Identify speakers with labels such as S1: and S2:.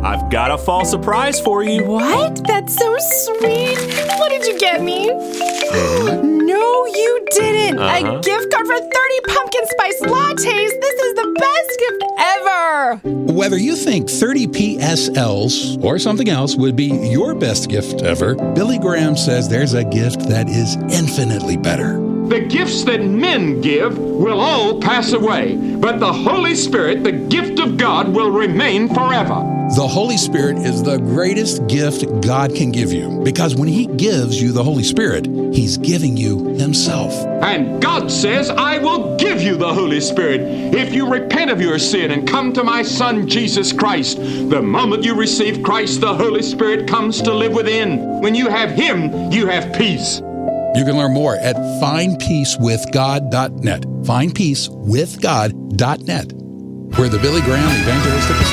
S1: I've got a fall surprise for you.
S2: What? That's so sweet. What did you get me? No, you didn't. A gift card for 30 pumpkin spice lattes. This is the best gift ever.
S3: Whether you think 30 PSLs or something else would be your best gift ever, Billy Graham says there's a gift that is infinitely better.
S4: The gifts that men give will all pass away, but the Holy Spirit, the gift of God, will remain forever.
S3: The Holy Spirit is the greatest gift God can give you, because when He gives you the Holy Spirit, He's giving you Himself.
S4: And God says, I will give you the Holy Spirit if you repent of your sin and come to my Son, Jesus Christ. The moment you receive Christ, the Holy Spirit comes to live within. When you have Him, you have peace.
S3: You can learn more at findpeacewithgod.net. Findpeacewithgod.net. We're the Billy Graham Evangelistic